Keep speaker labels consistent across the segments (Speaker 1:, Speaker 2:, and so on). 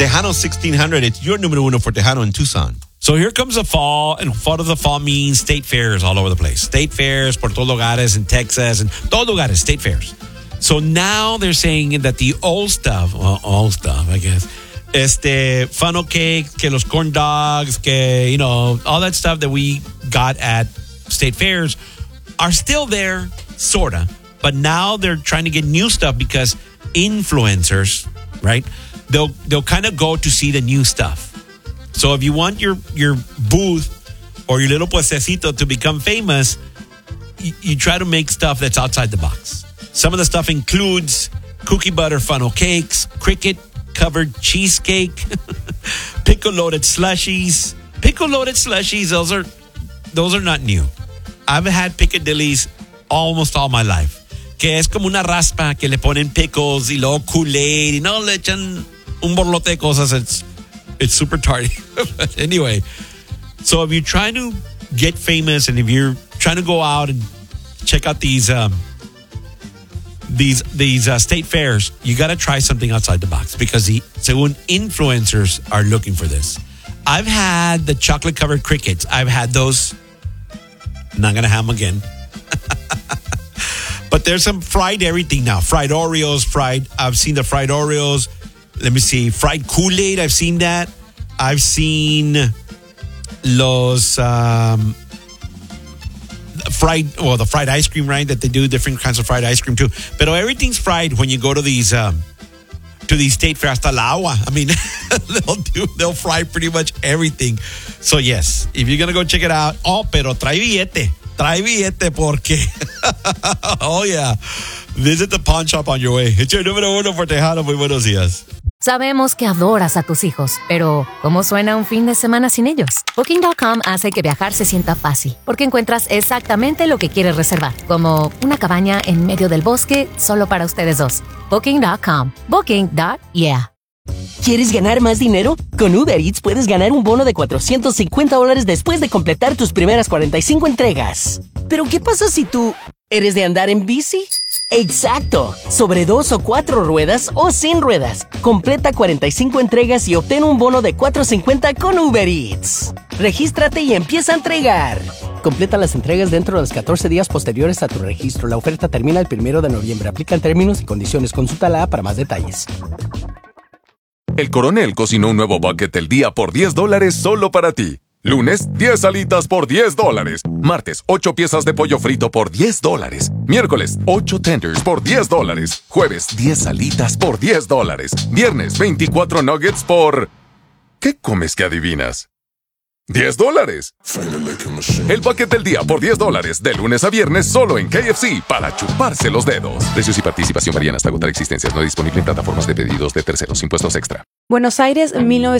Speaker 1: Tejano 1600. It's your número uno for Tejano in Tucson. So here comes the fall, and part of the fall means state fairs all over the place. State fairs por todos lugares in Texas, and todos lugares, state fairs. So now they're saying that the old stuff, I guess, funnel cake, que los corn dogs, que, all that stuff that we got at state fairs are still there, sorta. But now they're trying to get new stuff because influencers, right? They'll kind of go to see the new stuff. So if you want your booth or your little puestecito to become famous, you try to make stuff that's outside the box. Some of the stuff includes cookie butter funnel cakes, cricket covered cheesecake, pickle-loaded slushies. Pickle-loaded slushies, those are not new. I've had picadillies almost all my life. Que es como una raspa que le ponen pickles y luego Kool-Aid y no le echan un borlote de cosas. It's super tardy. But anyway, so if you're trying to get famous and if you're trying to go out and check out these state fairs, you got to try something outside the box because según influencers are looking for this. I've had the chocolate covered crickets. I've had those. Not going to have them again. But there's some fried everything now. Fried Oreos, I've seen the fried Oreos. Let me see. Fried Kool-Aid, I've seen that. I've seen the fried ice cream, right? That they do different kinds of fried ice cream too. But everything's fried when you go to these state fairs. Hasta la agua. I mean, they'll fry pretty much everything. So yes, if you're going to go check it out, pero trae billete. Trae billete porque, oh yeah, visit the pawn shop on your way. It's your número uno for Tejano. Muy buenos días.
Speaker 2: Sabemos que adoras a tus hijos, pero ¿cómo suena un fin de semana sin ellos? Booking.com hace que viajar se sienta fácil, porque encuentras exactamente lo que quieres reservar, como una cabaña en medio del bosque solo para ustedes dos. Booking.com. Booking.yeah.
Speaker 3: ¿Quieres ganar más dinero? Con Uber Eats puedes ganar un bono de $450 después de completar tus primeras 45 entregas. ¿Pero qué pasa si tú eres de andar en bici? ¡Exacto! Sobre 2 o 4 ruedas o sin ruedas. Completa 45 entregas y obtén un bono de $450 con Uber Eats. Regístrate y empieza a entregar. Completa las entregas dentro de los 14 días posteriores a tu registro. La oferta termina el 1 de noviembre. Aplican términos y condiciones. Consulta la app para más detalles.
Speaker 4: El Coronel cocinó un nuevo bucket del día por $10 solo para ti. Lunes, 10 alitas por $10. Martes, 8 piezas de pollo frito por $10. Miércoles, 8 tenders por $10. Jueves, 10 alitas por $10. Viernes, 24 nuggets por... ¿Qué comes que adivinas? $10. El bucket del día por $10, de lunes a viernes solo en KFC para chuparse los dedos. Precios y participación varían hasta agotar existencias. No disponible en plataformas de pedidos de terceros. Impuestos extra.
Speaker 5: Buenos Aires,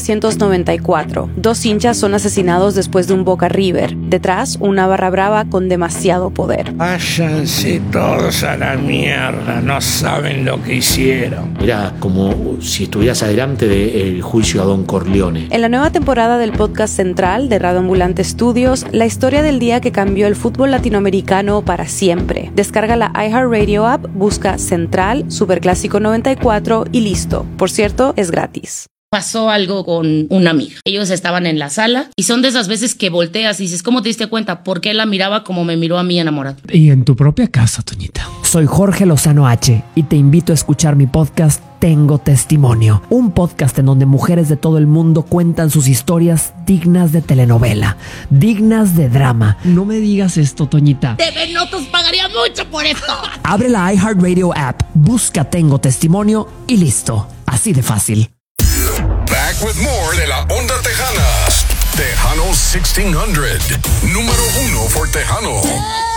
Speaker 5: 1994. 2 hinchas son asesinados después de un Boca River. Detrás, una barra brava con demasiado poder.
Speaker 6: Váyanse todos a la mierda. No saben lo que hicieron.
Speaker 7: Era como si estuvieras adelante del juicio a Don Corleone.
Speaker 5: En la nueva temporada del podcast Central de Radio Ambulante Studios, la historia del día que cambió el fútbol latinoamericano para siempre. Descarga la iHeartRadio app, busca Central, Superclásico 94 y listo. Por cierto, es gratis.
Speaker 8: Pasó algo con una amiga. Ellos estaban en la sala y son de esas veces que volteas y dices, ¿cómo te diste cuenta? ¿Por qué la miraba como me miró a mí enamorado?
Speaker 9: Y en tu propia casa, Toñita.
Speaker 10: Soy Jorge Lozano H y te invito a escuchar mi podcast Tengo Testimonio, un podcast en donde mujeres de todo el mundo cuentan sus historias dignas de telenovela, dignas de drama.
Speaker 9: No me digas esto, Toñita.
Speaker 8: TV Notos pagaría mucho por esto.
Speaker 10: Abre la iHeartRadio app, busca Tengo Testimonio y listo. Así de fácil.
Speaker 4: Back with more de la Onda Tejana. Tejano 1600. Número 1 for Tejano.